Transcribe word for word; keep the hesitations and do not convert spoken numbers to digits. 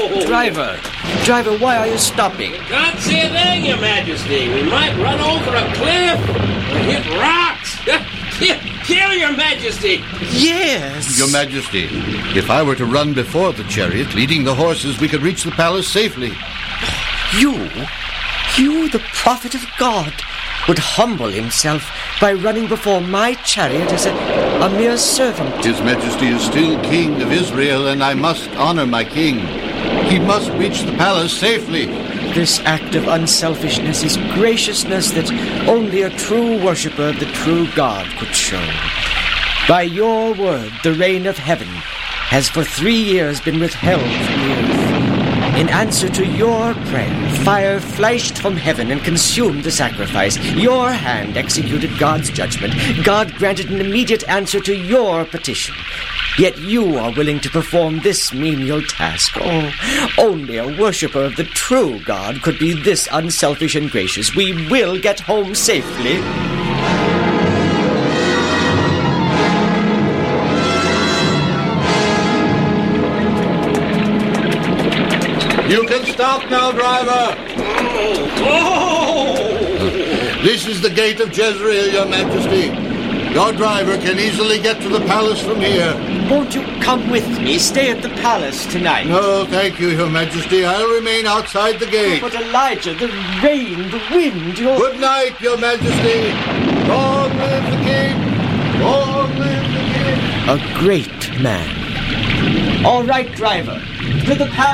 Oh! Driver, driver, why are you stopping? Can't see a thing, Your Majesty. We might run over a cliff or hit rocks. Kill Your Majesty. Yes. Your Majesty, if I were to run before the chariot, leading the horses, we could reach the palace safely. You, you, the prophet of God, would humble himself by running before my chariot as a, a mere servant. His Majesty is still King of Israel, and I must honor my king. He must reach the palace safely. This act of unselfishness is graciousness that only a true worshipper of the true God could show. By your word, the rain of heaven has for three years been withheld from the earth. In answer to your prayer, fire flashed from heaven and consumed the sacrifice. Your hand executed God's judgment. God granted an immediate answer to your petition. Yet you are willing to perform this menial task. Oh, only a worshipper of the true God could be this unselfish and gracious. We will get home safely. You can stop now, driver. Oh! This is the gate of Jezreel, Your Majesty. Your driver can easily get to the palace from here. Won't you come with me? Stay at the palace tonight. No, thank you, Your Majesty. I'll remain outside the gate. But Elijah, the rain, the wind, your... Good night, Your Majesty. Long live the king. Long live the king. A great man. All right, driver. To the palace.